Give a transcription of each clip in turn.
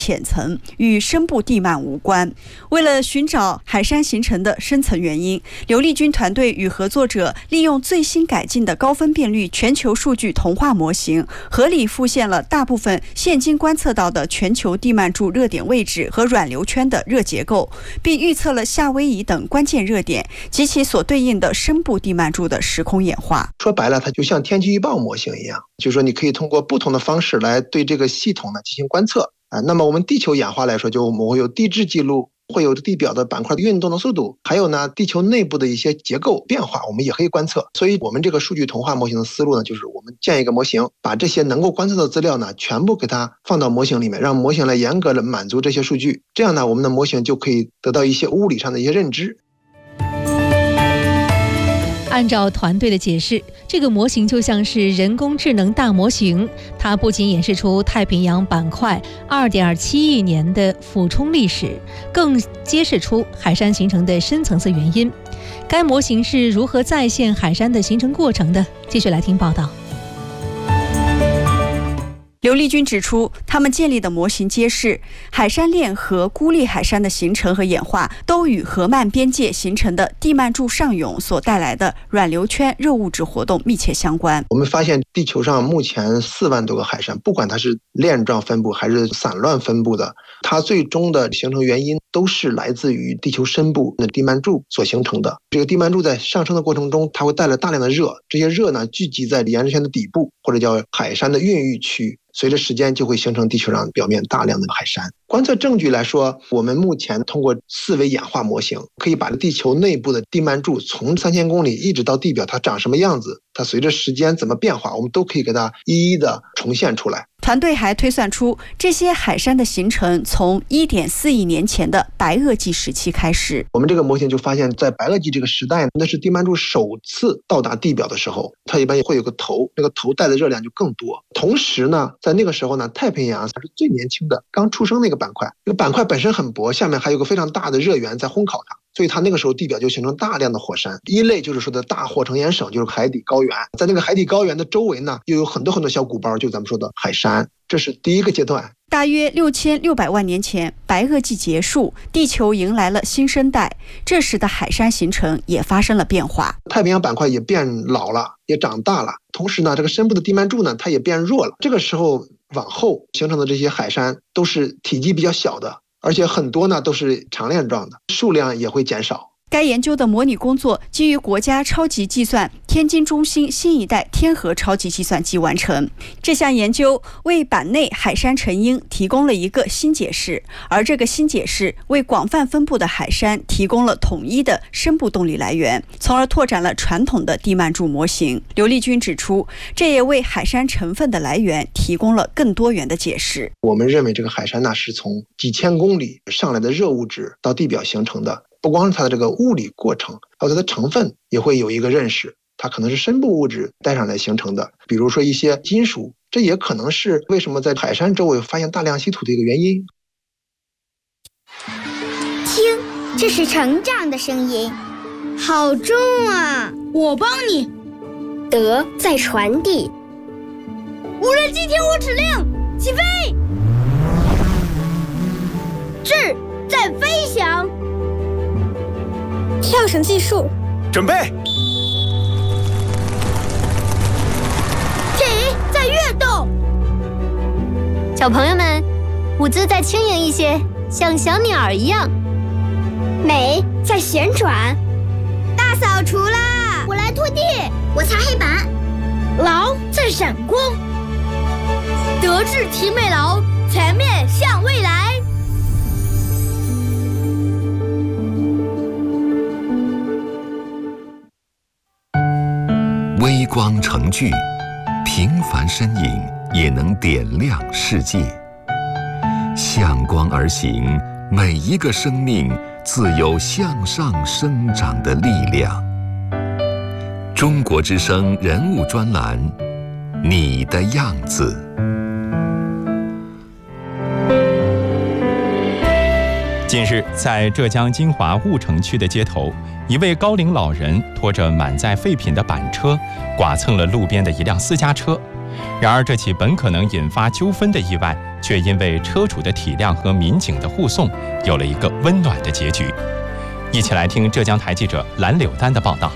浅层，与深部地幔无关。为了寻找海山形成的深层原因，刘立军团队与合作者利用最新改进的高分辨率全球数据同化模型，合理复现了大部分现今观测到的全球地幔柱热点位置和软流圈的热结构，并预测了夏威夷等关键热点及其所对应的深部地幔柱的时空演化。 说白了，它就像天气预报模型一样，就是说你可以通过不同的方式来对这个系统呢进行观测。那么我们地球演化来说，就我们会有地质记录，会有地表的板块运动的速度，还有呢地球内部的一些结构变化，我们也可以观测。所以我们这个数据同化模型的思路呢，就是我们建一个模型，把这些能够观测的资料呢全部给它放到模型里面，让模型来严格的满足这些数据，这样呢我们的模型就可以得到一些物理上的一些认知。 按照团队的解释，这个模型就像是人工智能大模型，它不仅演示出太平洋板块 2.7 亿年的俯冲历史，更揭示出海山形成的深层次原因。该模型是如何再现海山的形成过程的？继续来听报道。 刘立军指出，他们建立的模型揭示，海山链和孤立海山的形成和演化都与河漫边界形成的地幔柱上涌所带来的软流圈热物质活动密切相关。 我们发现地球上目前4万多个海山，不管它是链状分布还是散乱分布的，它最终的形成原因都是来自于地球深部的地幔柱所形成的。这个地幔柱在上升的过程中，它会带来大量的热，这些热呢聚集在岩石圈的底部，或者叫海山的孕育区，随着时间就会形成地球上表面大量的海山。观测证据来说，我们目前通过4维演化模型，可以把地球内部的地幔柱从3000公里一直到地表，它长什么样子，它随着时间怎么变化，我们都可以给它一一的重现出来。 团队还推算出，这些海山的形成从 1.4 亿年前的白垩纪时期开始。 我们这个模型就发现，在白垩纪这个时代，那是地幔柱首次到达地表的时候，它一般会有个头，那个头带的热量就更多。同时呢，在那个时候呢，太平洋是最年轻的刚出生那个板块，这个板块本身很薄，下面还有个非常大的热源在烘烤它，所以它那个时候地表就形成大量的火山。一类就是说的大火成岩省，就是海底高原，在那个海底高原的周围呢，又有很多很多小鼓包，就是咱们说的海山。这是第一个阶段。 大约6600万年前，白垩纪结束，地球迎来了新生代，这时的海山形成也发生了变化。 太平洋板块也变老了，也长大了，同时呢，这个深部的地幔柱呢，它也变弱了。这个时候往后形成的这些海山都是体积比较小的，而且很多呢都是长链状的，数量也会减少。 该研究的模拟工作基于国家超级计算天津中心新一代天河超级计算机完成。这项研究为板内海山成因提供了一个新解释，而这个新解释为广泛分布的海山提供了统一的深部动力来源，从而拓展了传统的地幔柱模型。刘立军指出，这也为海山成分的来源提供了更多元的解释。 我们认为这个海山呢是从几千公里上来的热物质到地表形成的，不光是它的这个物理过程，还有它的成分也会有一个认识，它可能是深部物质带上来形成的，比如说一些金属，这也可能是为什么在海山周围发现大量稀土的一个原因。 听，这是成长的声音，好重啊！ 我帮你。 德在传递。 无人机听我指令，起飞！智在飞翔。 跳绳计数， 准备。 体在跃动。 小朋友们，舞姿再轻盈一些，像小鸟一样。 美在旋转。 大扫除啦！ 我来拖地，我擦黑板。 劳在闪光。德智体美劳，全面向未来。 微光成炬，平凡身影也能点亮世界。向光而行，每一个生命自有向上生长的力量。中国之声人物专栏，你的样子。 近日，在浙江金华婺城区的街头，一位高龄老人拖着满载废品的板车，剐蹭了路边的一辆私家车。 然而，这起本可能引发纠纷的意外，却因为车主的体谅和民警的护送，有了一个温暖的结局。一起来听浙江台记者蓝柳丹的报道。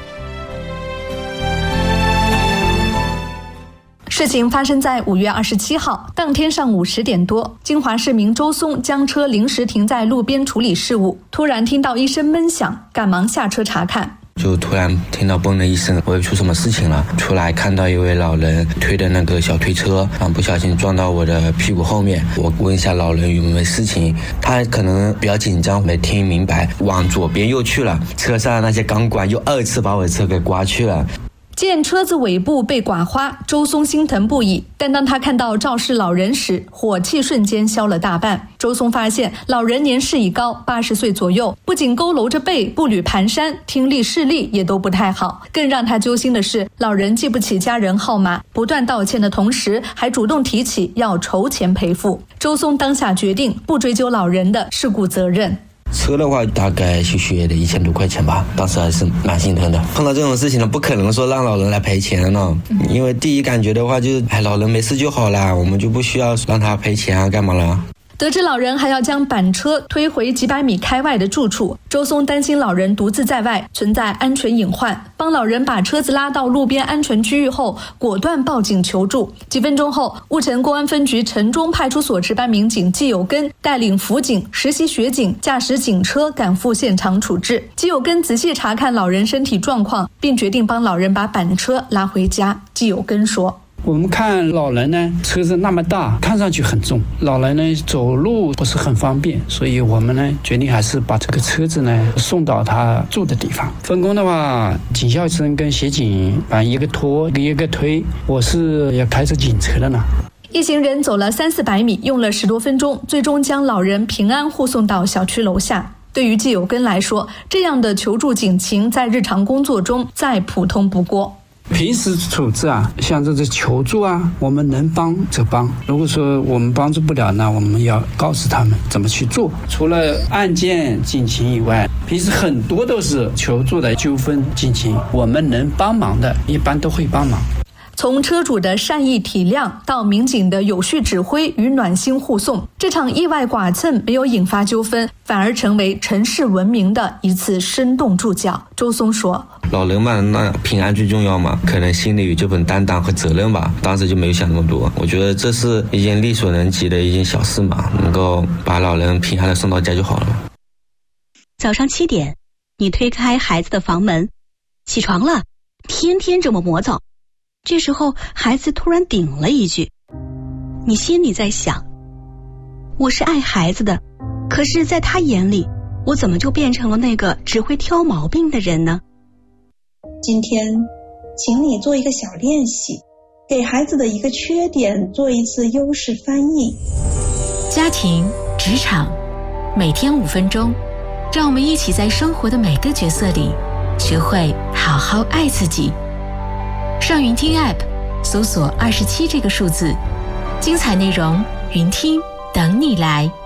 事情发生在5月27号，当天上午10点多，金华市民周松将车临时停在路边处理事务，突然听到一声闷响，赶忙下车查看。 就突然听到嘣的一声，我以为出什么事情了，出来看到一位老人推的那个小推车，然后不小心撞到我的屁股后面。我问一下老人有没有事情，他可能比较紧张，没听明白，往左边又去了，车上那些钢管又2次把我的车给刮去了。 见车子尾部被刮花，周松心疼不已，但当他看到肇事老人时，火气瞬间消了大半。周松发现老人年事已高，80岁左右，不仅佝偻着背，步履蹒跚，听力视力也都不太好。更让他揪心的是，老人记不起家人号码，不断道歉的同时，还主动提起要筹钱赔付。周松当下决定不追究老人的事故责任。 车的话大概修学的1000多块钱吧，当时还是蛮心疼的。碰到这种事情呢，不可能说让老人来赔钱了，因为第一感觉的话就是，老人没事就好啦，我们就不需要让他赔钱啊，干嘛了？ 得知老人还要将板车推回几百米开外的住处，周松担心老人独自在外存在安全隐患，帮老人把车子拉到路边安全区域后，果断报警求助。几分钟后，婺城公安分局城中派出所值班民警季有根带领辅警、实习学警驾驶警车赶赴现场处置。季有根仔细查看老人身体状况，并决定帮老人把板车拉回家。季有根说， 我们看老人呢，车子那么大，看上去很重，老人呢走路不是很方便，所以我们呢决定还是把这个车子呢送到他住的地方。分工的话，警校生跟协警把一个拖一个推，我是要开着警车的呢。 一行人走了300-400米，用了10多分钟，最终将老人平安护送到小区楼下。对于季有根来说，这样的求助警情在日常工作中再普通不过。 平时处置啊，像这个求助啊，我们能帮则帮。如果说我们帮助不了呢，我们要告诉他们怎么去做。除了案件警情以外，平时很多都是求助的纠纷警情，我们能帮忙的，一般都会帮忙。 从车主的善意体谅到民警的有序指挥与暖心护送，这场意外剐蹭没有引发纠纷，反而成为城市文明的一次生动注脚。周松说， 老人嘛，那平安最重要嘛，可能心里有这份担当和责任吧，当时就没有想那么多。我觉得这是一件力所能及的一件小事嘛，能够把老人平安的送到家就好了。 早上7点，你推开孩子的房门，起床了，天天这么磨蹭。这时候孩子突然顶了一句，你心里在想，我是爱孩子的，可是在他眼里，我怎么就变成了那个只会挑毛病的人呢？ 今天请你做一个小练习，给孩子的一个缺点做一次优势翻译。 家庭、职场，每天5分钟，让我们一起在生活的每个角色里学会好好爱自己。上云听 App 搜索27这个数字，精彩内容云听等你来。